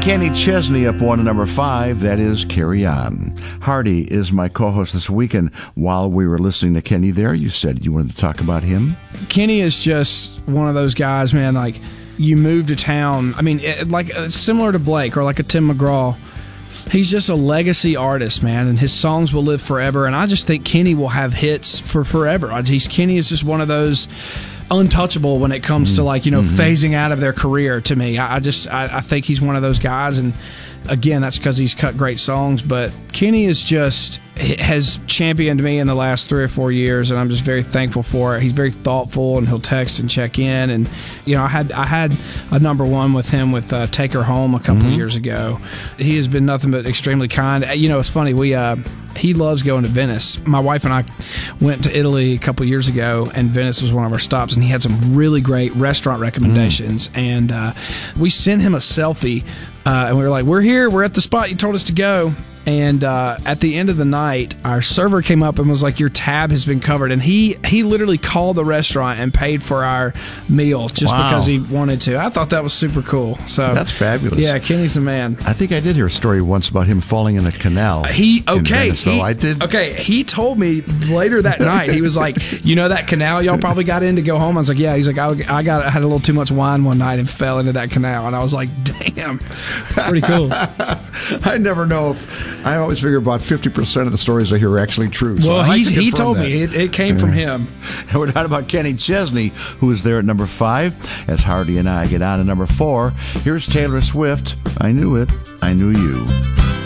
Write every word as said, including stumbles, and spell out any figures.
Kenny Chesney up one to number five. That is Carry On. Hardy is my co-host this weekend. While we were listening to Kenny there, you said you wanted to talk about him. Kenny is just one of those guys, man, like you move to town. I mean, it, like uh, similar to Blake or like a Tim McGraw. He's just a legacy artist, man, and his songs will live forever. And I just think Kenny will have hits for forever. He's, Kenny is just one of those untouchable when it comes to, like, you know, mm-hmm. phasing out of their career to me. I, I just, I, I think he's one of those guys, and again, that's because he's cut great songs, but Kenny is just, has championed me in the last three or four years, and I'm just very thankful for it. He's very thoughtful, and he'll text and check in, and, you know, I had I had a number one with him with uh, Take Her Home a couple mm-hmm. of years ago. He has been nothing but extremely kind. You know, it's funny, we, uh, he loves going to Venice. My wife and I went to Italy a couple years ago, and Venice was one of our stops, and he had some really great restaurant recommendations, mm. and uh, we sent him a selfie, uh, and we were like, we're here, we're at the spot you told us to go. And uh, at the end of the night, our server came up and was like, your tab has been covered. And he, he literally called the restaurant and paid for our meal just wow. because he wanted to. I thought that was super cool. So that's fabulous. Yeah, Kenny's the man. I think I did hear a story once about him falling in a canal. Uh, he okay. In Venice, he, I did. Okay, he told me later that night, he was like, you know that canal y'all probably got in to go home? I was like, yeah. He's like, I, I got I had a little too much wine one night and fell into that canal. And I was like, damn, pretty cool. I never know if, I always figure about fifty percent of the stories I hear are actually true. So well, like he's, he told that. me it, it came yeah. from him. And we're talking about Kenny Chesney, who is there at number five, as Hardy and I get on to number four. Here's Taylor Swift. I Knew It, I Knew You.